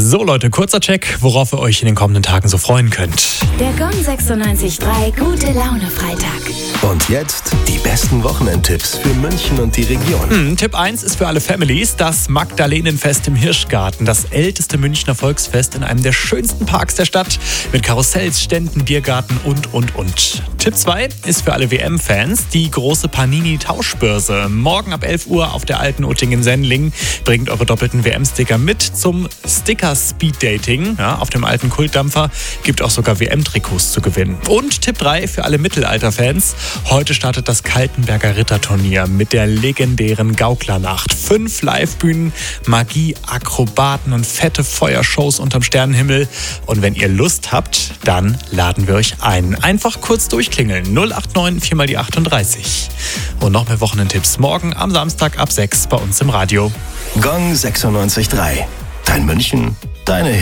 So Leute, kurzer Check, worauf ihr euch in den kommenden Tagen so freuen könnt. Der Gong 96.3 Gute Laune Freitag. Und jetzt die besten Wochenendtipps für München und die Region. Tipp 1 ist für alle Families das Magdalenenfest im Hirschgarten. Das älteste Münchner Volksfest in einem der schönsten Parks der Stadt. Mit Karussells, Ständen, Biergarten und. Tipp 2 ist für alle WM-Fans die große Panini-Tauschbörse. Morgen ab 11 Uhr auf der alten Uttingen-Sendling. Bringt eure doppelten WM-Sticker mit zum Sticker-Speed-Dating. Ja, auf dem alten Kultdampfer gibt auch sogar WM-Trikots zu gewinnen. Und Tipp 3 für alle Mittelalter-Fans. Heute startet das Kaltenberger Ritterturnier mit der legendären Gauklernacht. 5 Livebühnen, Magie, Akrobaten und fette Feuershows unterm Sternenhimmel. Und wenn ihr Lust habt, dann laden wir euch ein. Einfach kurz durchklingeln. 089 4 mal die 38. Und noch mehr Wochenendtipps morgen am Samstag ab 6 bei uns im Radio. Gong 96.3. Dein München, deine